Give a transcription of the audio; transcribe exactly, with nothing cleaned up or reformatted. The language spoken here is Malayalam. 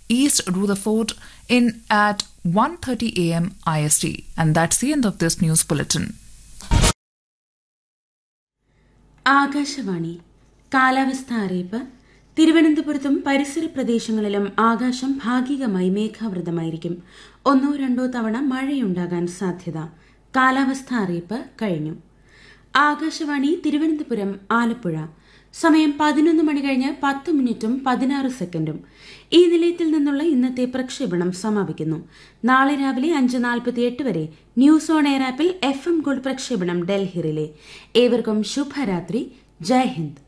East Rutherford in at one thirty a m I S T. And that's the end of this news bulletin. Akashvani കാലാവസ്ഥ അറിയിപ്പ്. തിരുവനന്തപുരത്തും പരിസര പ്രദേശങ്ങളിലും ആകാശം ഭാഗികമായി മേഘാവൃതമായിരിക്കും. ഒന്നോ രണ്ടോ തവണ മഴയുണ്ടാകാൻ സാധ്യത. കാലാവസ്ഥ അറിയിപ്പ് കഴിഞ്ഞു. ആകാശവാണി തിരുവനന്തപുരം ആലപ്പുഴ. സമയം പതിനൊന്ന് മണി കഴിഞ്ഞ് പത്ത് മിനിറ്റും പതിനാറ് സെക്കൻഡും. ഈ നിലയത്തിൽ നിന്നുള്ള ഇന്നത്തെ പ്രക്ഷേപണം സമാപിക്കുന്നു. നാളെ രാവിലെ അഞ്ച് നാൽപ്പത്തിയെട്ട് വരെ ന്യൂസ് ഓൺ എയർ ആപ്പിൽ എഫ് എം ഗോൾഡ് പ്രക്ഷേപണം ഡൽഹി റിലേ. ഏവർക്കും ശുഭരാത്രി. ജയ് ഹിന്ദ്.